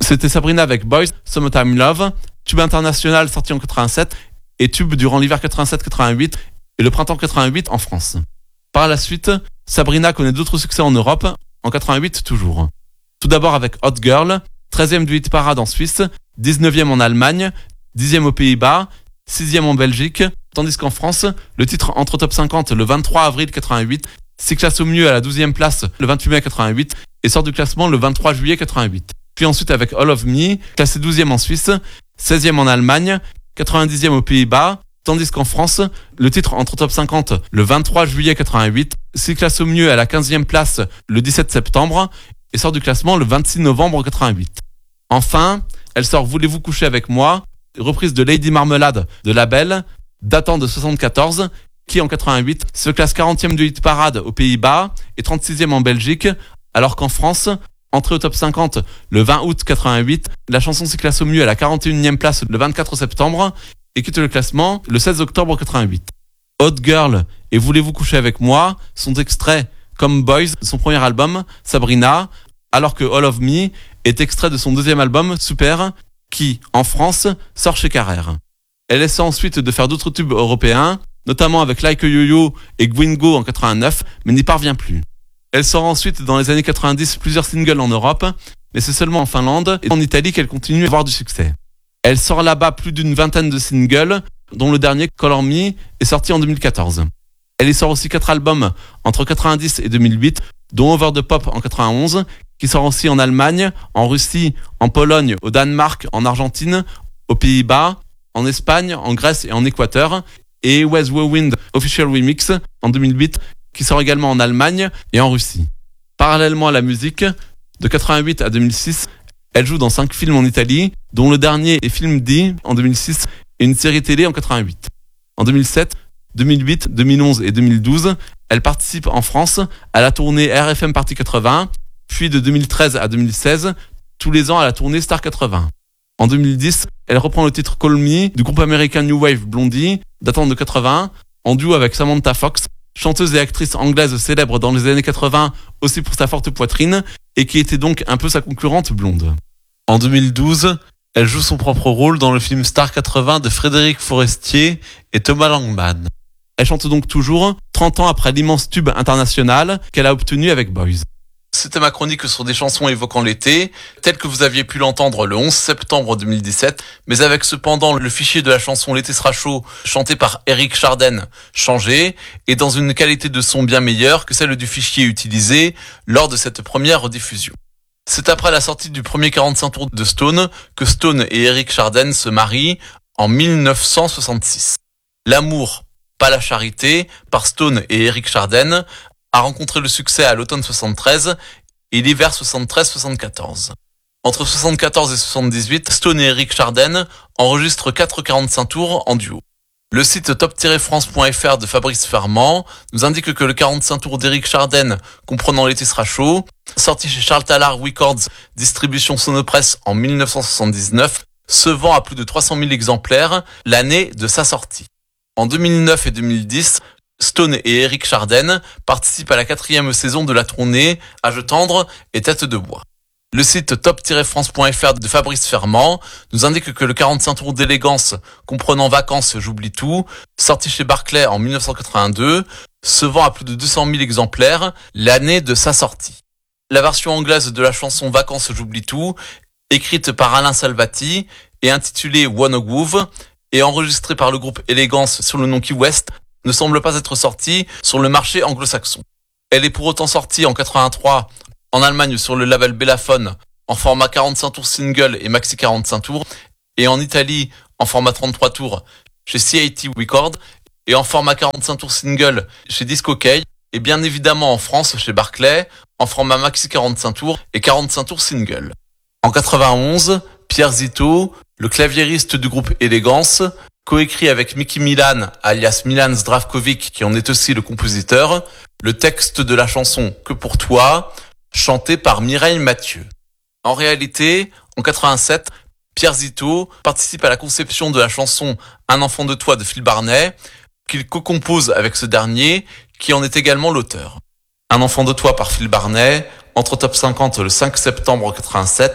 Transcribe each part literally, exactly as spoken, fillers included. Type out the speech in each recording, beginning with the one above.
C'était Sabrina avec Boys, Summertime Love, tube international sorti en quatre-vingt-sept et tube durant l'hiver quatre-vingt-sept quatre-vingt-huit et le printemps quatre-vingt-huit en France. Par la suite, Sabrina connaît d'autres succès en Europe, en quatre-vingt-huit toujours. Tout d'abord avec Hot Girl, treizième du hit parade en Suisse, dix-neuvième en Allemagne, dixième aux Pays-Bas, sixième en Belgique, tandis qu'en France, le titre entre top cinquante le vingt-trois avril quatre-vingt-huit, s'y classe au mieux à la douzième place le vingt-huit mai quatre-vingt-huit et sort du classement le vingt-trois juillet quatre-vingt-huit. Puis ensuite avec All of Me, classé douzième en Suisse, seizième en Allemagne, quatre-vingt-dixième aux Pays-Bas, tandis qu'en France, le titre entre top cinquante le vingt-trois juillet quatre-vingt-huit, s'y classe au mieux à la quinzième place le dix-sept septembre et sort du classement le vingt-six novembre quatre-vingt-huit. Enfin, elle sort Voulez-vous coucher avec moi, reprise de Lady Marmelade de Label, datant de soixante-quatorze, qui en quatre-vingt-huit se classe quarantième du hit parade aux Pays-Bas et trente-sixième en Belgique, alors qu'en France, entrée au top cinquante le vingt août quatre-vingt-huit, la chanson s'y classe au mieux à la quarante et unième place le vingt-quatre septembre et quitte le classement le seize octobre quatre-vingt-huit. Hot Girl et Voulez-vous coucher avec moi sont extraits comme Boys de son premier album, Sabrina, alors que All of Me est extrait de son deuxième album, Super, qui, en France, sort chez Carrère. Elle essaie ensuite de faire d'autres tubes européens, notamment avec Like a Yo-Yo et Gwingo en quatre-vingt-neuf, mais n'y parvient plus. Elle sort ensuite dans les années quatre-vingt-dix plusieurs singles en Europe, mais c'est seulement en Finlande et en Italie qu'elle continue à avoir du succès. Elle sort là-bas plus d'une vingtaine de singles, dont le dernier, Color Me, est sorti en deux mille quatorze. Elle y sort aussi quatre albums entre quatre-vingt-dix et deux mille huit, dont Over the Pop en quatre-vingt-onze, qui sort aussi en Allemagne, en Russie, en Pologne, au Danemark, en Argentine, aux Pays-Bas, en Espagne, en Grèce et en Équateur, et West Wind Official Remix en deux mille huit, qui sort également en Allemagne et en Russie. Parallèlement à la musique, de quatre-vingt-huit à deux mille six, elle joue dans cinq films en Italie, dont le dernier est Film D en deux mille six et une série télé en quatre-vingt-huit. En deux mille sept, deux mille huit, deux mille onze et deux mille douze, elle participe en France à la tournée R F M Party quatre-vingts, puis de deux mille treize à deux mille seize, tous les ans à la tournée Star quatre-vingts. En deux mille dix, elle reprend le titre Call Me du groupe américain New Wave Blondie, datant de quatre-vingts, en duo avec Samantha Fox, chanteuse et actrice anglaise célèbre dans les années quatre-vingts aussi pour sa forte poitrine, et qui était donc un peu sa concurrente blonde. En deux mille douze, elle joue son propre rôle dans le film Star quatre-vingts de Frédéric Forestier et Thomas Langman. Elle chante donc toujours, trente ans après l'immense tube international qu'elle a obtenu avec Boys. C'était ma chronique sur des chansons évoquant l'été, telle que vous aviez pu l'entendre le onze septembre deux mille dix-sept, mais avec cependant le fichier de la chanson L'été sera chaud, chanté par Eric Chardin, changé, et dans une qualité de son bien meilleure que celle du fichier utilisé lors de cette première rediffusion. C'est après la sortie du premier quarante-cinq tours de Stone que Stone et Eric Chardin se marient en mille neuf cent soixante-six. L'amour, pas la charité, par Stone et Eric Chardin, a rencontré le succès à l'automne soixante-treize et l'hiver soixante-treize soixante-quatorze. Entre soixante-quatorze et soixante-dix-huit, Stone et Eric Chardin enregistrent quatre quarante-cinq tours en duo. Le site top tiret france point f r de Fabrice Fermand nous indique que le quarante-cinq tours d'Eric Chardin, comprenant L'été sera chaud, sorti chez Charles Tallard Records, distribution Sonopresse en mille neuf cent soixante-dix-neuf, se vend à plus de trois cent mille exemplaires l'année de sa sortie. En deux mille neuf et deux mille dix, Stone et Eric Chardin participent à la quatrième saison de la tournée Âge tendre et Tête de bois. Le site top tiret france point f r de Fabrice Fermand nous indique que le quarante-cinq tours d'élégance, comprenant Vacances, j'oublie tout, sorti chez Barclay en mille neuf cent quatre-vingt-deux, se vend à plus de deux cent mille exemplaires l'année de sa sortie. La version anglaise de la chanson Vacances, j'oublie tout, écrite par Alain Salvati et intitulée Wanna Groove, et enregistrée par le groupe Elegance sur le nom Key West, ne semble pas être sortie sur le marché anglo-saxon. Elle est pour autant sortie en quatre-vingt-trois en Allemagne sur le label Bellaphone en format quarante-cinq tours single et maxi quarante-cinq tours, et en Italie en format trente-trois tours chez C A T Records, et en format quarante-cinq tours single chez Discokey, et bien évidemment en France chez Barclay en format maxi quarante-cinq tours et quarante-cinq tours single. En quatre-vingt-onze, Pierre Zito, le claviériste du groupe Elegance, coécrit avec Mickey Milan, alias Milan Zdravkovic, qui en est aussi le compositeur, le texte de la chanson Que pour toi, chanté par Mireille Mathieu. En réalité, en quatre-vingt-sept, Pierre Zito participe à la conception de la chanson Un enfant de toi de Phil Barnet, qu'il co-compose avec ce dernier, qui en est également l'auteur. Un enfant de toi par Phil Barnet, entre top cinquante le cinq septembre quatre-vingt-sept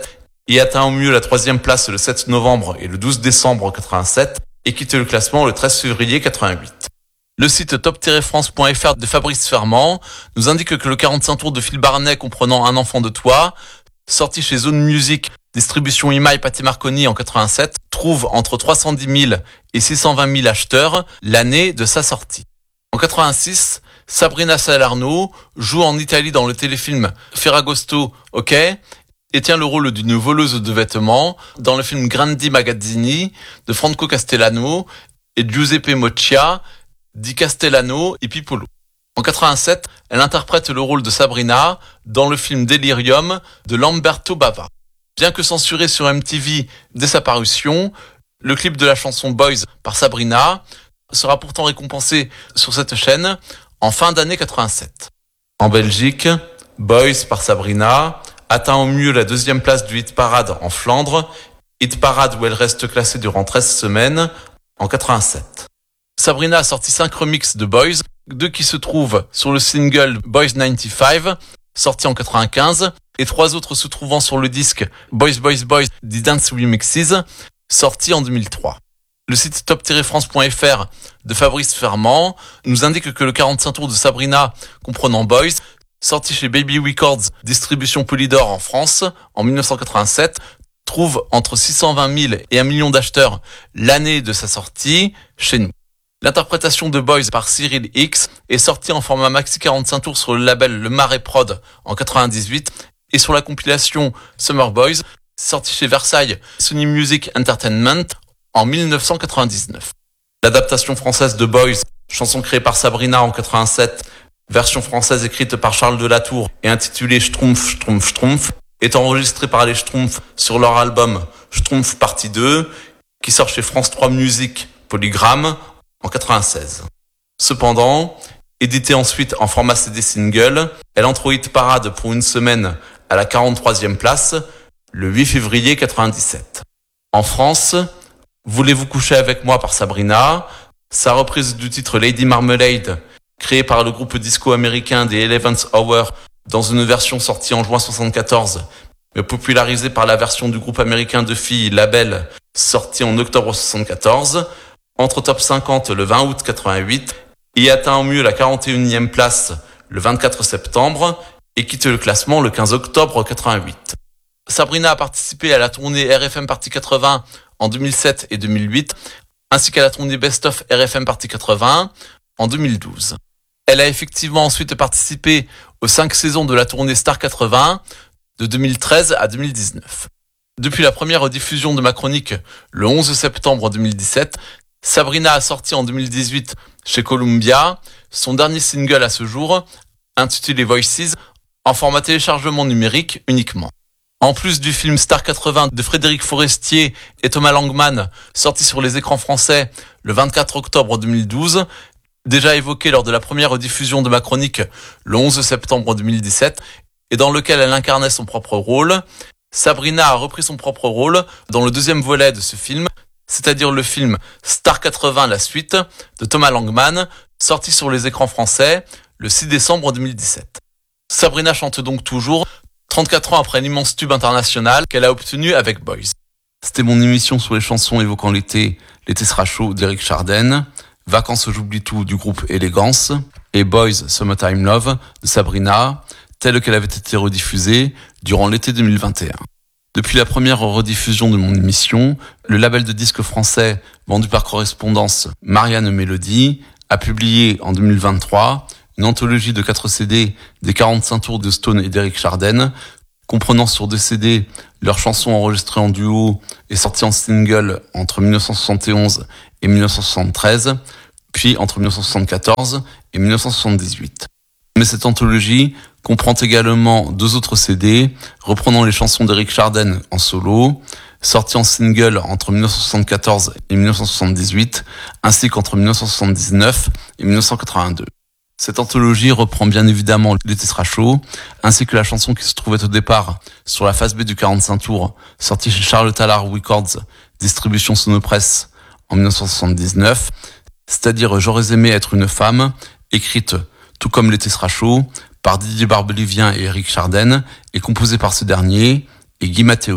y atteint au mieux la troisième place le sept novembre et le douze décembre quatre-vingt-sept et quitte le classement le treize février quatre-vingt-huit. Le site top tiret france point f r de Fabrice Fermand nous indique que le quarante-cinq tours de Phil Barnet comprenant Un enfant de toi, sorti chez Zone Music, distribution Imai Patti Marconi en quatre-vingt-sept, trouve entre trois cent dix mille et six cent vingt mille acheteurs l'année de sa sortie. En quatre-vingt-six, Sabrina Salerno joue en Italie dans le téléfilm Ferragosto, ok, et tient le rôle d'une voleuse de vêtements dans le film Grandi Magazzini de Franco Castellano et Giuseppe Moccia, Di Castellano et Pipolo. En quatre-vingt-sept, elle interprète le rôle de Sabrina dans le film Delirium de Lamberto Bava. Bien que censuré sur M T V dès sa parution, le clip de la chanson Boys par Sabrina sera pourtant récompensé sur cette chaîne en fin d'année quatre-vingt-sept. En Belgique, Boys par Sabrina atteint au mieux la deuxième place du hit parade en Flandre, hit parade où elle reste classée durant treize semaines en quatre-vingt-sept. Sabrina a sorti cinq remixes de Boys, deux qui se trouvent sur le single Boys quatre-vingt-quinze, sorti en quatre-vingt-quinze, et trois autres se trouvant sur le disque Boys Boys Boys The Dance Remixes, sorti en deux mille trois. Le site top tiret france point f r de Fabrice Fermand nous indique que le quarante-cinq tours de Sabrina comprenant Boys, sorti chez Baby Records, distribution Polydor en France, en dix-neuf cent quatre-vingt-sept, trouve entre six cent vingt mille et un million d'acheteurs l'année de sa sortie chez nous. L'interprétation de Boys par Cyril X est sortie en format maxi quarante-cinq tours sur le label Le Marais Prod en quatre-vingt-dix-huit et sur la compilation Summer Boys, sortie chez Versailles Sony Music Entertainment en dix-neuf cent quatre-vingt-dix-neuf. L'adaptation française de Boys, chanson créée par Sabrina en quatre-vingt-sept, version française écrite par Charles Delatour et intitulée Schtroumpf, Schtroumpf, Schtroumpf, est enregistrée par les Schtroumpfs sur leur album Schtroumpf partie deux, qui sort chez France trois Music Polygram en quatre-vingt-seize. Cependant, éditée ensuite en format C D single, elle entre au hit parade pour une semaine à la quarante-troisième place, le huit février quatre-vingt-dix-sept. En France, Voulez-vous coucher avec moi par Sabrina, sa reprise du titre Lady Marmalade, créée par le groupe disco américain des Eleventh Hour dans une version sortie en juin soixante-quatorze, mais popularisée par la version du groupe américain de filles Label, sortie en octobre soixante-quatorze, entre top cinquante le vingt août quatre-vingt-huit, y atteint au mieux la quarante et unième place le vingt-quatre septembre et quitte le classement le quinze octobre quatre-vingt-huit. Sabrina a participé à la tournée R F M Party quatre-vingts en deux mille sept et deux mille huit, ainsi qu'à la tournée Best of R F M Party quatre-vingts en deux mille douze. Elle a effectivement ensuite participé aux cinq saisons de la tournée Star quatre-vingts de deux mille treize à deux mille dix-neuf. Depuis la première diffusion de ma chronique le onze septembre deux mille dix-sept, Sabrina a sorti en deux mille dix-huit chez Columbia son dernier single à ce jour, intitulé Voices, en format téléchargement numérique uniquement. En plus du film Star quatre-vingts de Frédéric Forestier et Thomas Langman, sorti sur les écrans français le vingt-quatre octobre deux mille douze, déjà évoqué lors de la première diffusion de ma chronique le onze septembre deux mille dix-sept, et dans lequel elle incarnait son propre rôle, Sabrina a repris son propre rôle dans le deuxième volet de ce film, c'est-à-dire le film Star quatre-vingts la suite de Thomas Langman, sorti sur les écrans français le six décembre deux mille dix-sept. Sabrina chante donc toujours, trente-quatre ans après l'immense tube international qu'elle a obtenu avec Boys. C'était mon émission sur les chansons évoquant l'été, L'été sera chaud d'Eric Chardin, Vacances j'oublie tout du groupe Élégance et Boys Summertime Love de Sabrina, telle qu'elle avait été rediffusée durant l'été deux mille vingt et un. Depuis la première rediffusion de mon émission, le label de disques français vendu par correspondance Marianne Mélodie a publié en deux mille vingt-trois une anthologie de quatre C D des quarante-cinq tours de Stone et d'Eric Chardin, comprenant sur deux C D leurs chansons enregistrées en duo et sorties en single entre dix-neuf cent soixante et onze et dix-neuf cent soixante-treize, puis entre dix-neuf cent soixante-quatorze et dix-neuf cent soixante-dix-huit. Mais cette anthologie comprend également deux autres C D reprenant les chansons d'Eric Chardin en solo, sorties en single entre dix-neuf cent soixante-quatorze et dix-neuf cent soixante-dix-huit, ainsi qu'entre dix-neuf cent soixante-dix-neuf et dix-neuf cent quatre-vingt-deux. Cette anthologie reprend bien évidemment L'été sera chaud, ainsi que la chanson qui se trouvait au départ sur la face B du quarante-cinq tours, sortie chez Charles Tallard Records, distribution Sonopresse en dix-neuf cent soixante-dix-neuf, c'est-à-dire J'aurais aimé être une femme, écrite tout comme L'été sera chaud par Didier Barbelivien et Eric Chardin, et composée par ce dernier et Guy Mathéo.